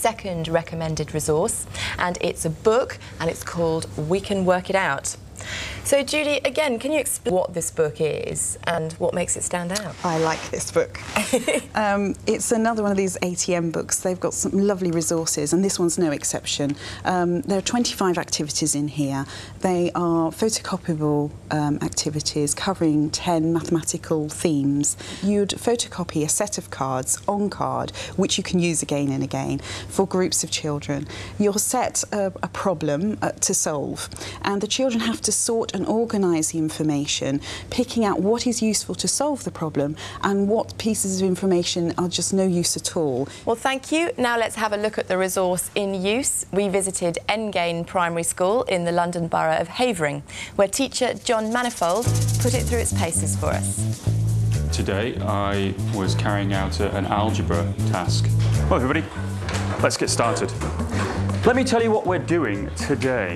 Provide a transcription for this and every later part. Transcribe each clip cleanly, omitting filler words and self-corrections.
second recommended resource, and it's a book, and it's called We Can Work It Out. So Judy, again, can you explain what this book is and what makes it stand out? I like this book. It's another one of these ATM books. They've got some lovely resources, and this one's no exception. There are 25 activities in here. They are photocopyable activities covering 10 mathematical themes. You'd photocopy a set of cards on card, which you can use again and again, for groups of children. You're set a problem to solve, and the children have to sort and organise the information, picking out what is useful to solve the problem and what pieces of information are just no use at all. Well, thank you. Now let's have a look at the resource in use. We visited Engain Primary School in the London Borough of Havering, where teacher John Manifold put it through its paces for us. Today I was carrying out an algebra task. Well, everybody, let's get started. Let me tell you what we're doing today.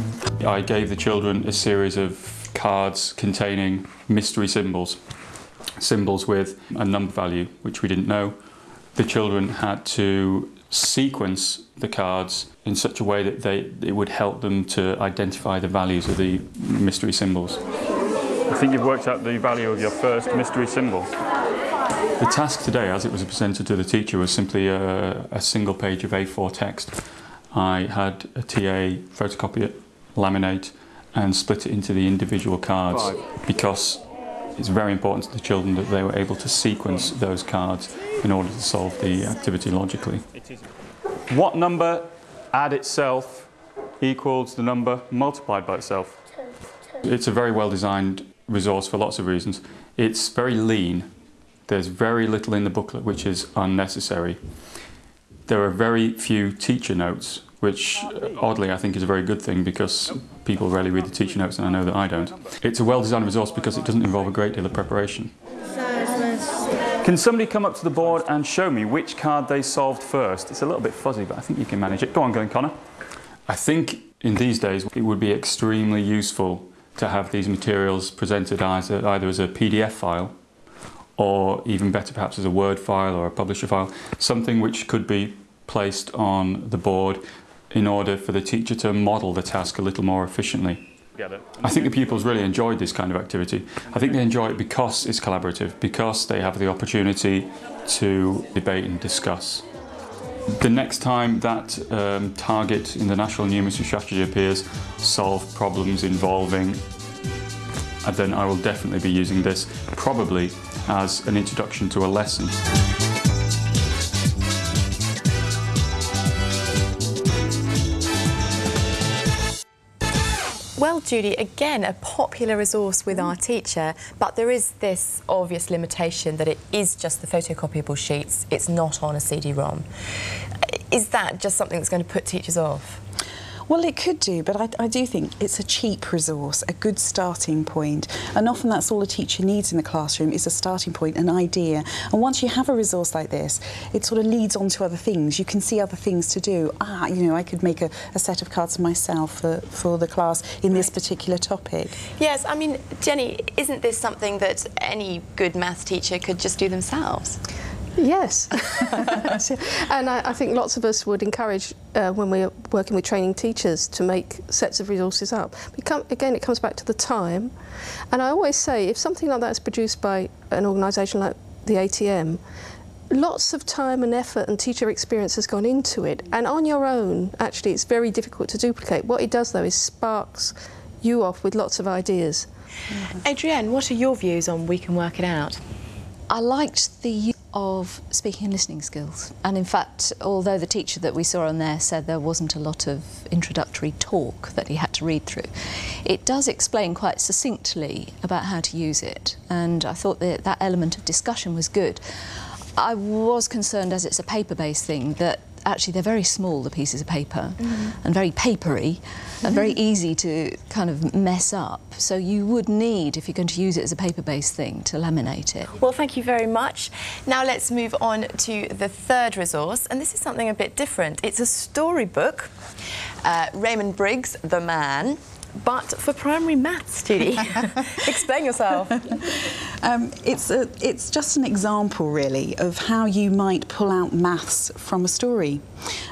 I gave the children a series of cards containing mystery symbols, symbols with a number value which we didn't know. The children had to sequence the cards in such a way that it would help them to identify the values of the mystery symbols. I think you've worked out the value of your first mystery symbol. The task today, as it was presented to the teacher, was simply a single page of A4 text. I had a TA photocopy it, laminate and split it into the individual cards because it's very important to the children that they were able to sequence those cards in order to solve the activity logically. What number add itself equals the number multiplied by itself? It's a very well designed resource for lots of reasons. It's very lean. There's very little in the booklet which is unnecessary. There are very few teacher notes, which oddly I think is a very good thing because people rarely read the teacher notes, and I know that I don't. It's a well-designed resource because it doesn't involve a great deal of preparation. Can somebody come up to the board and show me which card they solved first? It's a little bit fuzzy, but I think you can manage it. Go on, Connor. I think in these days it would be extremely useful to have these materials presented either as a PDF file or even better perhaps as a Word file or a publisher file, something which could be placed on the board in order for the teacher to model the task a little more efficiently. I think the pupils really enjoyed this kind of activity. I think they enjoy it because it's collaborative, because they have the opportunity to debate and discuss. The next time that target in the National Numeracy Strategy appears, solve problems involving, and then I will definitely be using this, probably as an introduction to a lesson. Well, Judy, again, a popular resource with our teacher, but there is this obvious limitation that it is just the photocopyable sheets, it's not on a CD-ROM. Is that just something that's going to put teachers off? Well, it could do, but I do think it's a cheap resource, a good starting point. And often that's all a teacher needs in the classroom is a starting point, an idea. And once you have a resource like this, it sort of leads on to other things. You can see other things to do. You know, I could make a set of cards for myself for the class in this particular topic. Yes, I mean, Jenny, isn't this something that any good maths teacher could just do themselves? Yes, and I think lots of us would encourage when we're working with training teachers to make sets of resources up. Again, it comes back to the time, and I always say if something like that is produced by an organisation like the ATM, lots of time and effort and teacher experience has gone into it, and on your own actually it's very difficult to duplicate. What it does though is sparks you off with lots of ideas. Adrienne, what are your views on We Can Work It Out? I liked the use of speaking and listening skills, and in fact, although the teacher that we saw on there said there wasn't a lot of introductory talk that he had to read through, it does explain quite succinctly about how to use it, and I thought that that element of discussion was good. I was concerned, as it's a paper-based thing, that actually they're very small, the pieces of paper, and very papery, and very easy to kind of mess up. So you would need, if you're going to use it as a paper-based thing, to laminate it. Well, thank you very much. Now let's move on to the third resource, and this is something a bit different. It's a storybook, Raymond Briggs, The Man, but for primary maths, Judy. Explain yourself. It's just an example, really, of how you might pull out maths from a story.